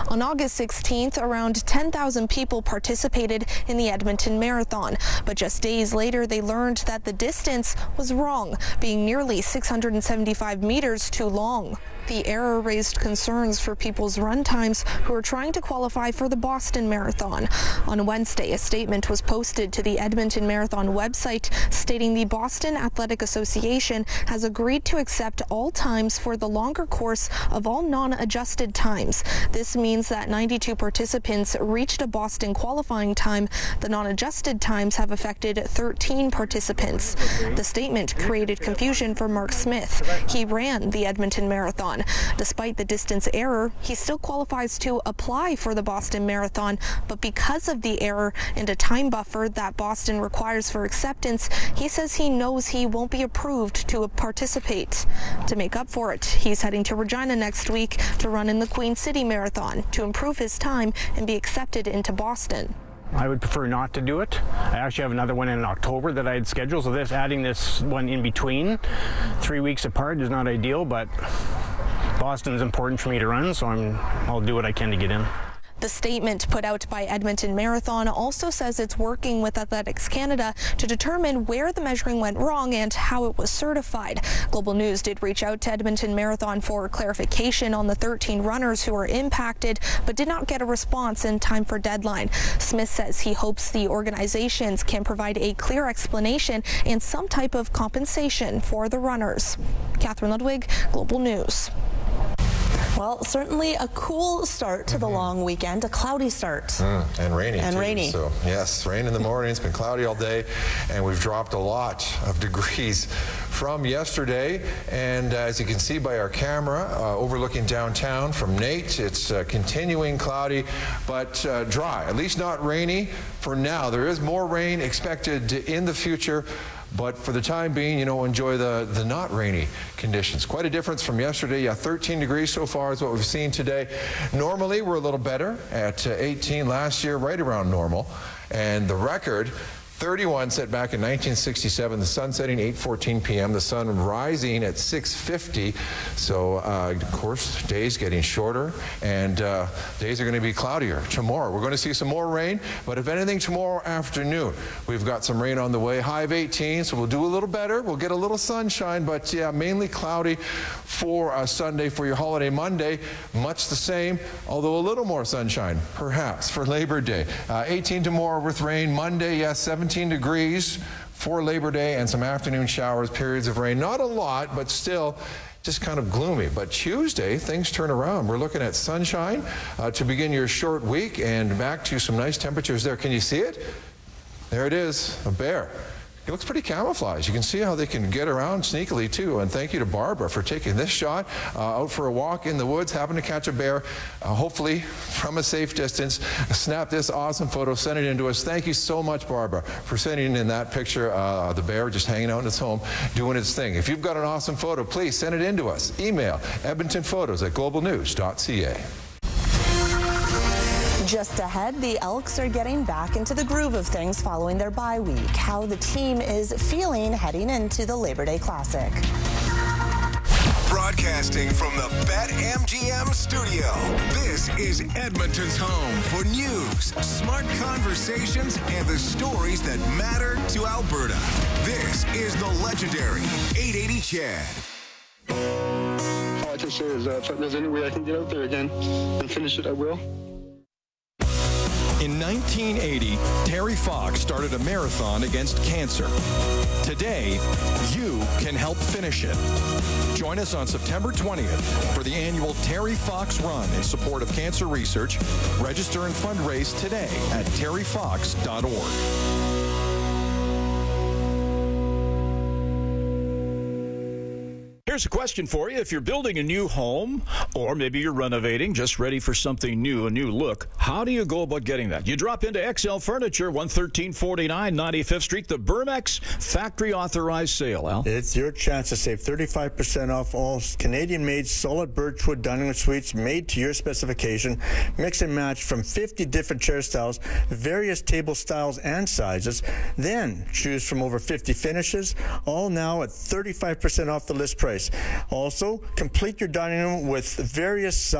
On August 16th, around 10,000 people participated in the Edmonton Marathon, but just days later they learned that the distance was wrong, being nearly 675 meters too long. The error raised concerns for people's run times who are trying to qualify for the Boston Marathon. On Wednesday, a statement was posted to the Edmonton Marathon website stating the Boston Athletic Association has agreed to accept all times for the longer course of all non-adjusted times. This means that 92 participants reached a Boston qualifying time. The non-adjusted times have affected 13 participants. The statement created confusion for Mark Smith. He ran the Edmonton Marathon. Despite the distance error, he still qualifies to apply for the Boston Marathon, but because of the error and a time buffer that Boston requires for acceptance, he says he knows he won't be approved to participate. To make up for it, he's heading to Regina next week to run in the Queen City Marathon to improve his time and be accepted into Boston. I would prefer not to do it. I actually have another one in October that I had scheduled, so adding this one in between 3 weeks apart is not ideal, but Boston's important for me to run, so I'll do what I can to get in. The statement put out by Edmonton Marathon also says it's working with Athletics Canada to determine where the measuring went wrong and how it was certified. Global News did reach out to Edmonton Marathon for clarification on the 13 runners who were impacted, but did not get a response in time for deadline. Smith says he hopes the organizations can provide a clear explanation and some type of compensation for the runners. Catherine Ludwig, Global News. Well, certainly a cool start to the long weekend, a cloudy start. And rainy. And too. rainy. So, yes, rain in the morning. It's been cloudy all day, and we've dropped a lot of degrees from yesterday. And as you can see by our camera overlooking downtown from Nate, it's continuing cloudy, but dry, at least not rainy for now. There is more rain expected in the future. But for the time being, enjoy the not rainy conditions. Quite a difference from yesterday. Yeah, 13 degrees so far is what we've seen today. Normally, we're a little better at 18 last year, right around normal. And the record, 31 set back in 1967, the sun setting 8:14 p.m., the sun rising at 6:50. So, of course, days getting shorter, and days are going to be cloudier tomorrow. We're going to see some more rain, but if anything, tomorrow afternoon, we've got some rain on the way. High of 18, so we'll do a little better. We'll get a little sunshine, but yeah, mainly cloudy for Sunday. For your holiday Monday, much the same, although a little more sunshine, perhaps, for Labor Day. 18 tomorrow with rain. Monday, yes, 17 degrees for Labor Day and some afternoon showers, periods of rain. Not a lot, but still just kind of gloomy. But Tuesday, things turn around. We're looking at sunshine to begin your short week and back to some nice temperatures there. Can you see it? There it is, a bear. It looks pretty camouflaged. You can see how they can get around sneakily too. And thank you to Barbara for taking this shot out for a walk in the woods, happened to catch a bear, hopefully from a safe distance. Snap this awesome photo, send it in to us. Thank you so much, Barbara, for sending in that picture of the bear just hanging out in its home, doing its thing. If you've got an awesome photo, please send it in to us. Email edmontonphotos@globalnews.ca. Just ahead, the Elks are getting back into the groove of things following their bye week. How the team is feeling heading into the Labor Day Classic. Broadcasting from the BetMGM studio, this is Edmonton's home for news, smart conversations, and the stories that matter to Alberta. This is the legendary 880 Chad. All I can say is if there's any way I can get out there again and finish it, I will. In 1980, Terry Fox started a marathon against cancer. Today, you can help finish it. Join us on September 20th for the annual Terry Fox Run in support of cancer research. Register and fundraise today at terryfox.org. Here's a question for you. If you're building a new home, or maybe you're renovating, just ready for something new, a new look, how do you go about getting that? You drop into XL Furniture, 11349 95th Street, the Burmex factory authorized sale, Al. It's your chance to save 35% off all Canadian-made solid birchwood dining room suites made to your specification. Mix and match from 50 different chair styles, various table styles and sizes. Then choose from over 50 finishes, all now at 35% off the list price. Also, complete your dining room with various